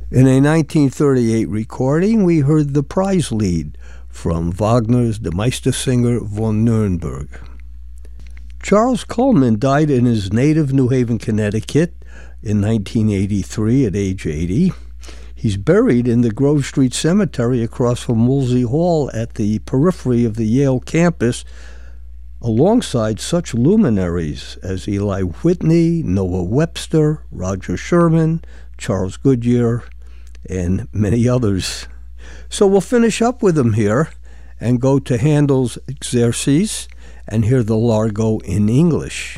In a 1938 recording, we heard the prize lead from Wagner's Der Meistersinger von Nürnberg. Charles Coleman died in his native New Haven, Connecticut in 1983 at age 80. He's buried in the Grove Street Cemetery across from Woolsey Hall at the periphery of the Yale campus, alongside such luminaries as Eli Whitney, Noah Webster, Roger Sherman, Charles Goodyear, and many others. So we'll finish up with him here and go to Handel's Xerxes and hear the Largo in English.